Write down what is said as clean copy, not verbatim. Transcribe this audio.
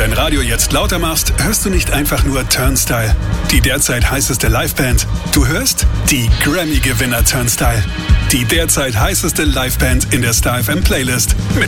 dein Radio jetzt lauter machst, hörst du nicht einfach nur Turnstile, die derzeit heißeste Liveband. Du hörst die Grammy-Gewinner Turnstile, die derzeit heißeste Liveband in der Star FM Playlist mit